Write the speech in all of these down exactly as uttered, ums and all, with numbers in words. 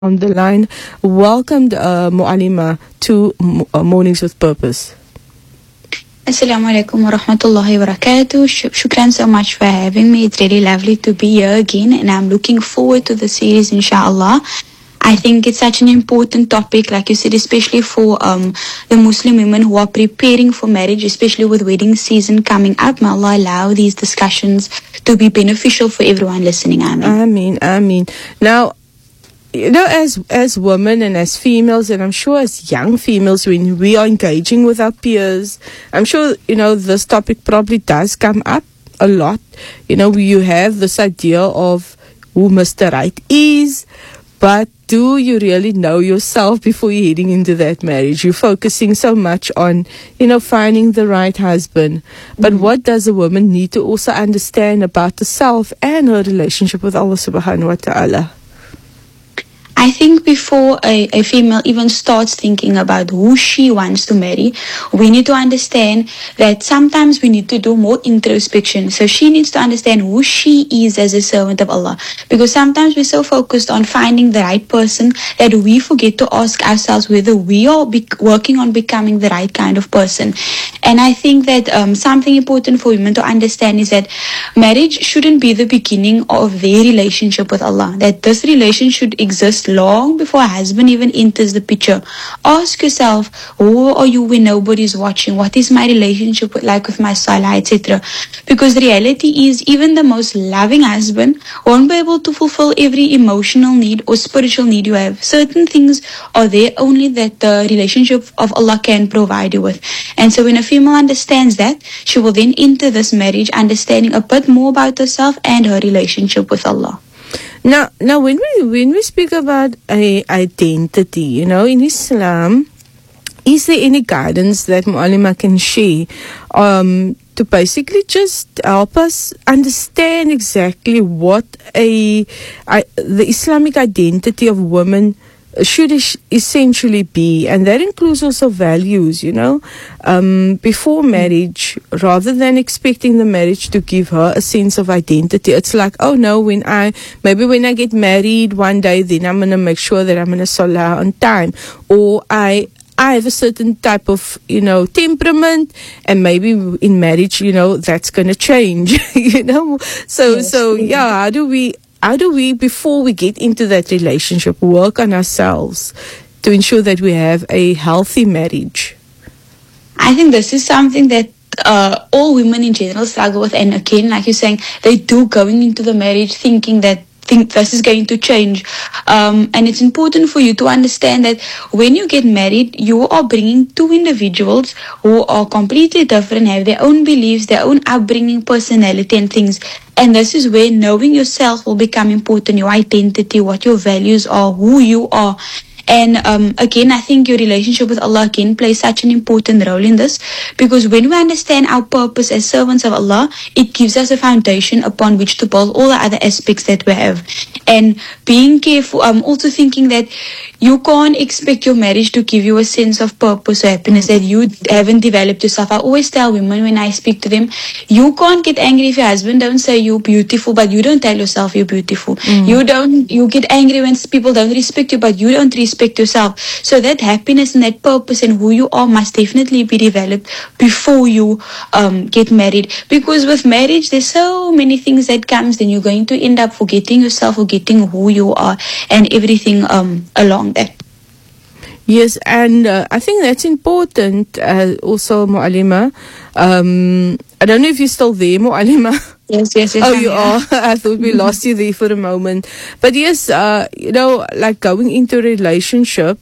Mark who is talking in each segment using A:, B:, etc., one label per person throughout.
A: on the line. Welcome, uh, Mu'alima, to uh, Mornings with Purpose.
B: Assalamu alaikum wa rahmatullahi wa barakatuh. Shukran so much for having me. It's really lovely to be here again, and I'm looking forward to the series, inshallah. I think it's such an important topic, like you said, especially for um, the Muslim women who are preparing for marriage, especially with wedding season coming up. May Allah allow these discussions to be beneficial for everyone listening. Ameen.
A: Ameen, ameen. Now, you know, as as women and as females, and I'm sure as young females, when we are engaging with our peers, I'm sure, you know, this topic probably does come up a lot. You know, you have this idea of who Mister Right is, but do you really know yourself before you're heading into that marriage? You're focusing so much on, you know, finding the right husband. But mm-hmm. what does a woman need to also understand about herself and her relationship with Allah subhanahu wa ta'ala?
B: I think before a, a female even starts thinking about who she wants to marry, we need to understand that sometimes we need to do more introspection. So she needs to understand who she is as a servant of Allah. Because sometimes we're so focused on finding the right person that we forget to ask ourselves whether we are be- working on becoming the right kind of person. And I think that um, something important for women to understand is that marriage shouldn't be the beginning of their relationship with Allah. That this relation should exist long before a husband even enters the picture. Ask yourself, who are you when nobody's watching? What is my relationship with, like with my salah, et cetera. Because the reality is, even the most loving husband won't be able to fulfill every emotional need or spiritual need you have. Certain things are there only that the relationship of Allah can provide you with. And so when a female understands that, she will then enter this marriage understanding a bit more about herself and her relationship with Allah.
A: Now, now, when we when we speak about a identity, you know, in Islam, is there any guidance that Mu'alima can share um, to basically just help us understand exactly what a, a the Islamic identity of women should essentially be, and that includes also values, you know, um, before marriage, rather than expecting the marriage to give her a sense of identity. It's like, oh no, when I, maybe when I get married one day, then I'm going to make sure that I'm going to salah on time, or I, I have a certain type of, you know, temperament, and maybe in marriage, you know, that's going to change, you know. So, yes, so yeah, how do we, How do we, before we get into that relationship, work on ourselves to ensure that we have a healthy marriage?
B: I think this is something that uh, all women in general struggle with. And again, like you're saying, they do going into the marriage thinking that think this is going to change. Um, and it's important for you to understand that when you get married, you are bringing two individuals who are completely different, have their own beliefs, their own upbringing, personality and things. And this is where knowing yourself will become important, your identity, what your values are, who you are. And um, again, I think your relationship with Allah again plays such an important role in this, because when we understand our purpose as servants of Allah, it gives us a foundation upon which to build all the other aspects that we have. And being careful, I'm um, also thinking that you can't expect your marriage to give you a sense of purpose or happiness that you haven't developed yourself. I always tell women when I speak to them, you can't get angry if your husband don't say you're beautiful, but you don't tell yourself you're beautiful. Mm. You don't, you get angry when people don't respect you, but you don't respect yourself. So that happiness and that purpose and who you are must definitely be developed before you um, get married. Because with marriage, there's so many things that comes, then you're going to end up forgetting yourself, forgetting who you are and everything um, along that.
A: Yes, and uh, I think that's important uh, also, Mu'alima. Um, I don't know if you're still there, Mu'alima.
B: Yes, yes, yes.
A: Oh, you are. I thought we lost you there for a moment. But yes, uh, you know, like going into a relationship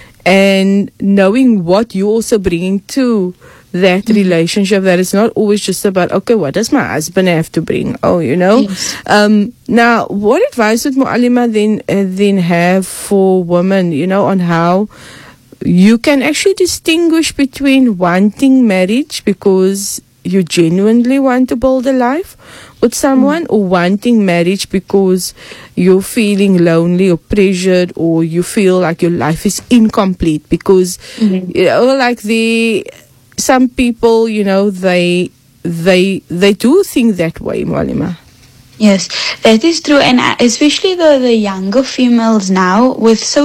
A: and knowing what you're also bringing to that mm-hmm. relationship, that it's not always just about, okay, what does my husband have to bring? Oh, you know.
B: Yes.
A: Um, now, what advice would Mu'alima then, uh, then have for women, you know, on how you can actually distinguish between wanting marriage because you genuinely want to build a life with someone, mm. or wanting marriage because you're feeling lonely or pressured, or you feel like your life is incomplete because, mm-hmm. you know, like the, some people, you know, they, they, they do think that way, Mu'alima.
B: Yes, that is true, and uh, especially the, the younger females now with